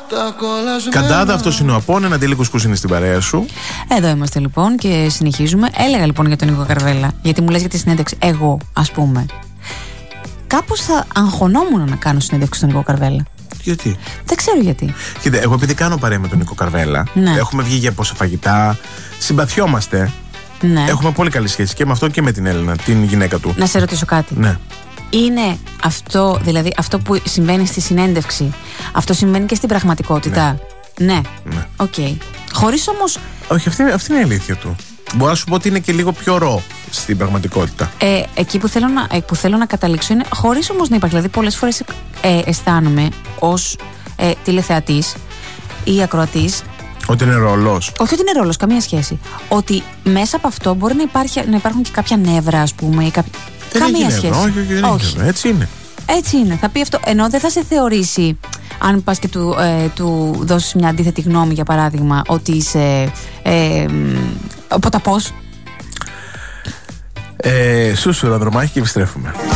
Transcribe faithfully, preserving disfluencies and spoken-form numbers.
Καντάδα, αυτό είναι ο Απόν, ένα αντίλικος που είναι στην παρέα σου. Εδώ είμαστε λοιπόν και συνεχίζουμε. Έλεγα λοιπόν για τον Νίκο Καρβέλα, γιατί μου λες για τη συνέντευξη. Εγώ, ας πούμε, κάπως θα αγχωνόμουν να κάνω συνέντευξη στον Νίκο Καρβέλα. Γιατί? Δεν ξέρω γιατί. Κοίτα, εγώ επειδή κάνω παρέα με τον Νίκο Καρβέλα, ναι. Έχουμε βγει για πόσα φαγητά, συμπαθιόμαστε. Ναι. Έχουμε πολύ καλή σχέση και με αυτόν και με την Έλληνα, την γυναίκα του. Να σε ρωτήσω κάτι. Ναι. Είναι αυτό, δηλαδή αυτό που συμβαίνει στη συνέντευξη, αυτό συμβαίνει και στην πραγματικότητα? Ναι. Ναι. Οκ. Ναι. Okay. Χωρίς όμως. Όχι, αυτή, αυτή είναι η αλήθεια του. Μπορώ να σου πω ότι είναι και λίγο πιο ρο στην πραγματικότητα. Ε, εκεί που θέλω, να, που θέλω να καταλήξω είναι χωρίς όμως να υπάρχει. Δηλαδή, πολλές φορές ε, αισθάνομαι ως ε, τηλεθεατής ή ακροατής. Ότι είναι ρόλος. Όχι ότι είναι ρόλος, καμία σχέση. Ότι μέσα από αυτό μπορεί να, υπάρχει, να υπάρχουν και κάποια νεύρα, ας πούμε, ή κάποιο. Καμία σχέση. Όχι, όχι, όχι. Έτσι είναι. Έτσι είναι. Θα πει αυτό. Ενώ δεν θα σε θεωρήσει, αν πας και του, ε, του δώσεις μια αντίθετη γνώμη, για παράδειγμα, ότι είσαι. Ε, ο ποταπός. Ε, Σούσουρα, δρομάκι και επιστρέφουμε.